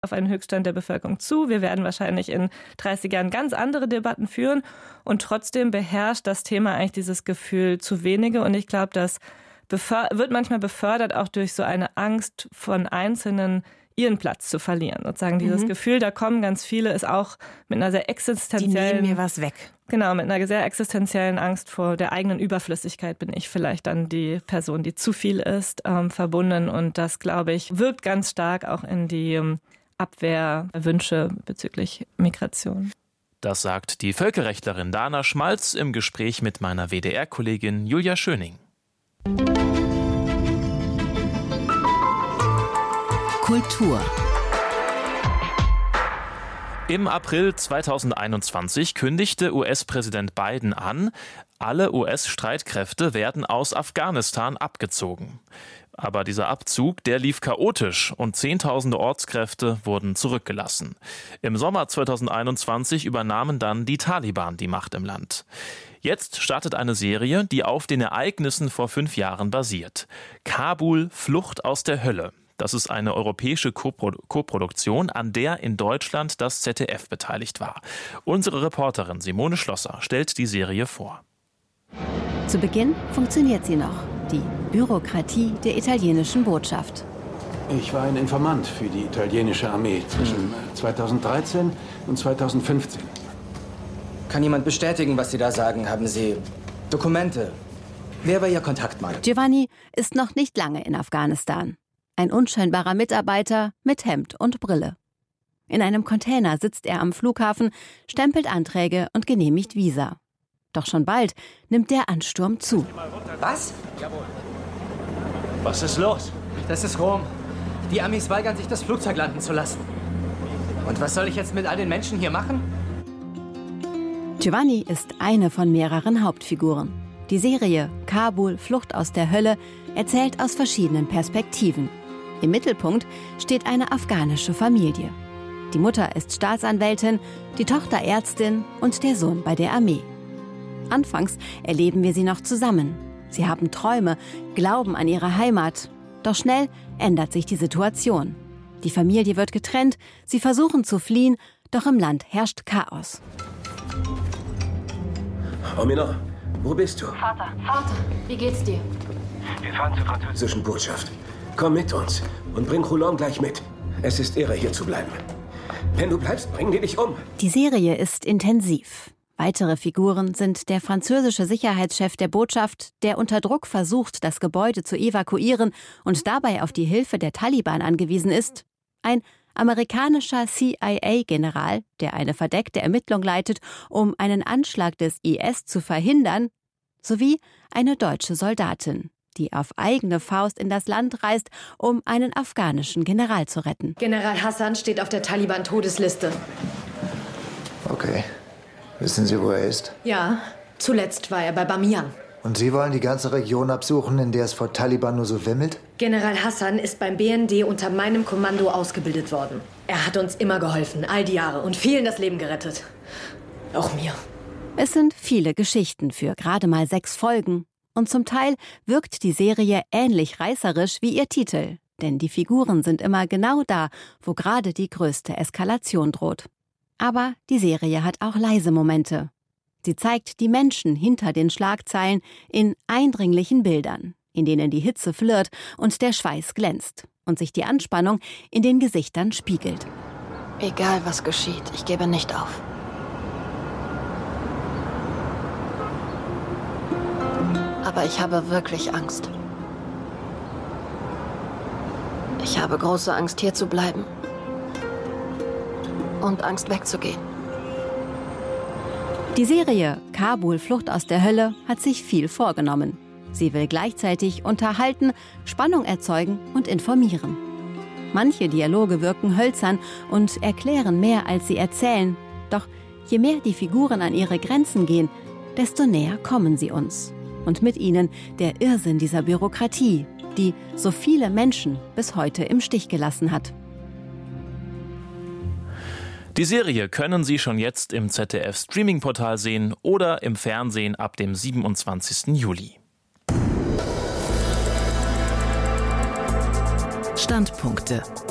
auf einen Höchststand der Bevölkerung zu. Wir werden wahrscheinlich in 30 Jahren ganz andere Debatten führen. Und trotzdem beherrscht das Thema eigentlich dieses Gefühl zu wenige. Und ich glaube, das wird manchmal befördert auch durch so eine Angst von Einzelnen, ihren Platz zu verlieren. Sozusagen dieses Gefühl, da kommen ganz viele, ist auch mit einer sehr existenziellen... Die nehmen mir was weg. Genau, mit einer sehr existenziellen Angst vor der eigenen Überflüssigkeit bin ich vielleicht dann die Person, die zu viel ist, verbunden. Und das, glaube ich, wirkt ganz stark auch in die Abwehrwünsche bezüglich Migration. Das sagt die Völkerrechtlerin Dana Schmalz im Gespräch mit meiner WDR-Kollegin Julia Schöning. Kultur. Im April 2021 kündigte US-Präsident Biden an, alle US-Streitkräfte werden aus Afghanistan abgezogen. Aber dieser Abzug, der lief chaotisch und Zehntausende Ortskräfte wurden zurückgelassen. Im Sommer 2021 übernahmen dann die Taliban die Macht im Land. Jetzt startet eine Serie, die auf den Ereignissen vor 5 Jahren basiert. Kabul, Flucht aus der Hölle. Das ist eine europäische Koproduktion, an der in Deutschland das ZDF beteiligt war. Unsere Reporterin Simone Schlosser stellt die Serie vor. Zu Beginn funktioniert sie noch, die Bürokratie der italienischen Botschaft. Ich war ein Informant für die italienische Armee zwischen 2013 und 2015. Kann jemand bestätigen, was Sie da sagen? Haben Sie Dokumente? Wer war Ihr Kontaktmann? Giovanni ist noch nicht lange in Afghanistan. Ein unscheinbarer Mitarbeiter mit Hemd und Brille. In einem Container sitzt er am Flughafen, stempelt Anträge und genehmigt Visa. Doch schon bald nimmt der Ansturm zu. Was? Was ist los? Das ist Rom. Die Amis weigern sich, das Flugzeug landen zu lassen. Und was soll ich jetzt mit all den Menschen hier machen? Giovanni ist eine von mehreren Hauptfiguren. Die Serie Kabul, Flucht aus der Hölle erzählt aus verschiedenen Perspektiven. Im Mittelpunkt steht eine afghanische Familie. Die Mutter ist Staatsanwältin, die Tochter Ärztin und der Sohn bei der Armee. Anfangs erleben wir sie noch zusammen. Sie haben Träume, glauben an ihre Heimat. Doch schnell ändert sich die Situation. Die Familie wird getrennt, sie versuchen zu fliehen, doch im Land herrscht Chaos. Omina, wo bist du? Vater, wie geht's dir? Wir fahren zur französischen Botschaft. Komm mit uns und bring Roland gleich mit. Es ist irre, hier zu bleiben. Wenn du bleibst, bringen die dich um. Die Serie ist intensiv. Weitere Figuren sind der französische Sicherheitschef der Botschaft, der unter Druck versucht, das Gebäude zu evakuieren und dabei auf die Hilfe der Taliban angewiesen ist. Ein amerikanischer CIA-General, der eine verdeckte Ermittlung leitet, um einen Anschlag des IS zu verhindern, sowie eine deutsche Soldatin, die auf eigene Faust in das Land reist, um einen afghanischen General zu retten. General Hassan steht auf der Taliban-Todesliste. Okay. Wissen Sie, wo er ist? Ja, zuletzt war er bei Bamiyan. Und Sie wollen die ganze Region absuchen, in der es vor Taliban nur so wimmelt? General Hassan ist beim BND unter meinem Kommando ausgebildet worden. Er hat uns immer geholfen, all die Jahre, und vielen das Leben gerettet. Auch mir. Es sind viele Geschichten für gerade mal 6 Folgen. Und zum Teil wirkt die Serie ähnlich reißerisch wie ihr Titel. Denn die Figuren sind immer genau da, wo gerade die größte Eskalation droht. Aber die Serie hat auch leise Momente. Sie zeigt die Menschen hinter den Schlagzeilen in eindringlichen Bildern, in denen die Hitze flirrt und der Schweiß glänzt und sich die Anspannung in den Gesichtern spiegelt. Egal was geschieht, ich gebe nicht auf. Aber ich habe wirklich Angst. Ich habe große Angst, hier zu bleiben. Und Angst, wegzugehen. Die Serie Kabul, Flucht aus der Hölle hat sich viel vorgenommen. Sie will gleichzeitig unterhalten, Spannung erzeugen und informieren. Manche Dialoge wirken hölzern und erklären mehr, als sie erzählen. Doch je mehr die Figuren an ihre Grenzen gehen, desto näher kommen sie uns. Und mit ihnen der Irrsinn dieser Bürokratie, die so viele Menschen bis heute im Stich gelassen hat. Die Serie können Sie schon jetzt im ZDF-Streaming-Portal sehen oder im Fernsehen ab dem 27. Juli. Standpunkte.